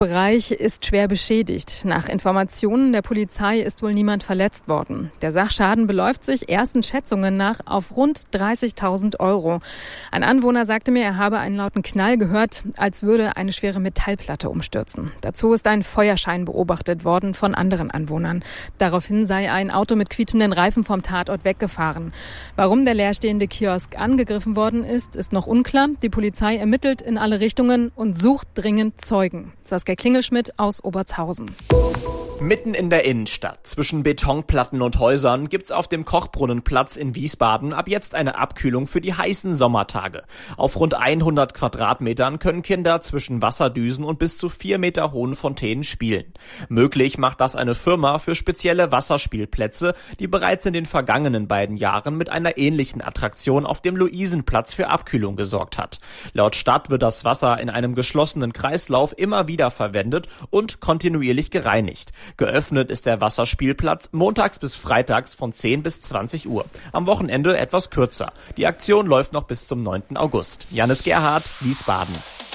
Bereich ist schwer beschädigt. Nach Informationen der Polizei ist wohl niemand verletzt worden. Der Sachschaden beläuft sich ersten Schätzungen nach auf rund 30.000 €. Ein Anwohner sagte mir, er habe einen lauten Knall gehört, als würde eine schwere Metallplatte umstürzen. Dazu ist ein Feuerschein beobachtet worden von anderen Anwohnern. Daraufhin sei ein Auto mit quietschenden Reifen vom Tatort weggefahren. Warum der leerstehende Kiosk angegriffen worden ist, ist noch unklar. Die Polizei ermittelt in alle Richtungen und sucht dringend Zeugen. Saskia Klingelschmidt aus Obertshausen. Mitten in der Innenstadt, zwischen Betonplatten und Häusern, gibt's auf dem Kochbrunnenplatz in Wiesbaden ab jetzt eine Abkühlung für die heißen Sommertage. Auf rund 100 Quadratmetern können Kinder zwischen Wasserdüsen und bis zu 4 Meter hohen Fontänen spielen. Möglich macht das eine Firma für spezielle Wasserspielplätze, die bereits in den vergangenen beiden Jahren mit einer ähnlichen Attraktion auf dem Luisenplatz für Abkühlung gesorgt hat. Laut Stadt wird das Wasser in einem geschlossenen Kreislauf immer wieder verwendet und kontinuierlich gereinigt. Geöffnet ist der Wasserspielplatz montags bis freitags von 10 bis 20 Uhr. Am Wochenende etwas kürzer. Die Aktion läuft noch bis zum 9. August. Janis Gerhardt, Wiesbaden.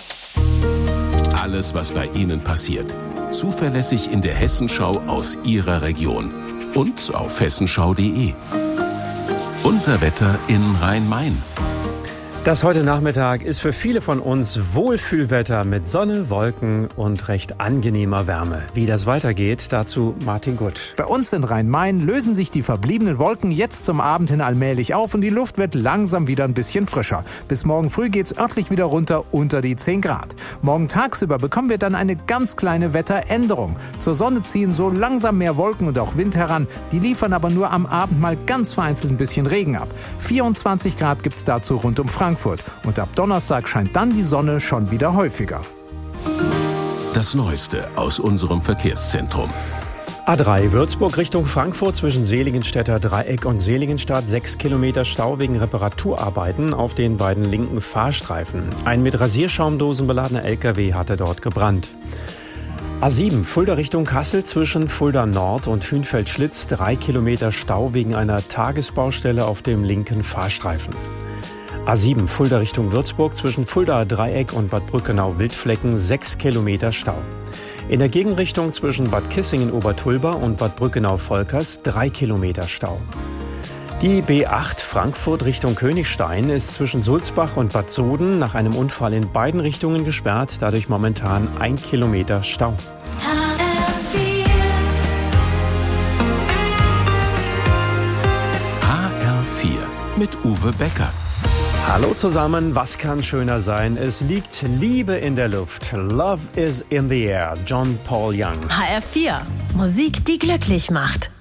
Alles, was bei Ihnen passiert. Zuverlässig in der Hessenschau aus Ihrer Region. Und auf hessenschau.de. Unser Wetter in Rhein-Main. Das heute Nachmittag ist für viele von uns Wohlfühlwetter mit Sonne, Wolken und recht angenehmer Wärme. Wie das weitergeht, dazu Martin Gutt. Bei uns in Rhein-Main lösen sich die verbliebenen Wolken jetzt zum Abend hin allmählich auf und die Luft wird langsam wieder ein bisschen frischer. Bis morgen früh geht's örtlich wieder runter unter die 10 Grad. Morgen tagsüber bekommen wir dann eine ganz kleine Wetteränderung. Zur Sonne ziehen so langsam mehr Wolken und auch Wind heran. Die liefern aber nur am Abend mal ganz vereinzelt ein bisschen Regen ab. 24 Grad gibt's dazu rund um Frankfurt. Und ab Donnerstag scheint dann die Sonne schon wieder häufiger. Das Neueste aus unserem Verkehrszentrum. A3 Würzburg Richtung Frankfurt zwischen Seligenstädter Dreieck und Seligenstadt. 6 Kilometer Stau wegen Reparaturarbeiten auf den beiden linken Fahrstreifen. Ein mit Rasierschaumdosen beladener LKW hatte dort gebrannt. A7 Fulda Richtung Kassel zwischen Fulda Nord und Hünfeld-Schlitz. 3 Kilometer Stau wegen einer Tagesbaustelle auf dem linken Fahrstreifen. A7 Fulda Richtung Würzburg zwischen Fulda Dreieck und Bad Brückenau-Wildflecken 6 Kilometer Stau. In der Gegenrichtung zwischen Bad Kissingen-Obertulba und Bad Brückenau-Volkers 3 Kilometer Stau. Die B8 Frankfurt Richtung Königstein ist zwischen Sulzbach und Bad Soden nach einem Unfall in beiden Richtungen gesperrt, dadurch momentan 1 Kilometer Stau. HR4 mit Uwe Becker. Hallo zusammen, was kann schöner sein? Es liegt Liebe in der Luft. Love is in the air. John Paul Young. HR4, Musik, die glücklich macht.